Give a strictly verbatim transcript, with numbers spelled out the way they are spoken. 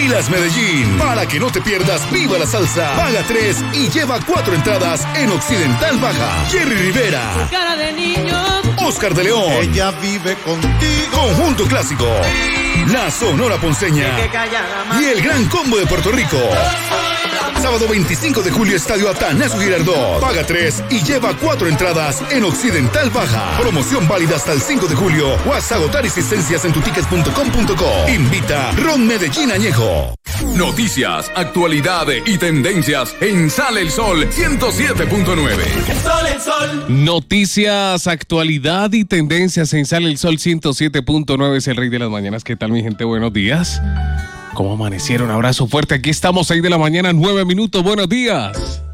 Tequilas Medellín. Para que no te pierdas Viva la Salsa, paga tres y lleva cuatro entradas en Occidental Baja. Jerry Rivera, Cara de niño, Oscar de León, ella vive contigo. Conjunto Clásico, la Sonora Ponceña y el Gran Combo de Puerto Rico. Sábado veinticinco de julio, Estadio Atanasio Girardot. Paga tres y lleva cuatro entradas en Occidental Baja. Promoción válida hasta el cinco de julio o hasta agotar existencias en tutickets punto com punto co. Invita Ron Medellín Añejo. Noticias, actualidad y tendencias en Sale el Sol ciento siete punto nueve. el sol, el sol. Noticias, actualidad y tendencias en Sale el Sol ciento siete punto nueve. Es el rey de las mañanas. ¿Qué tal, mi gente? Buenos días. ¿Cómo amanecieron? Abrazo fuerte. Aquí estamos, seis de la mañana, nueve minutos. Buenos días.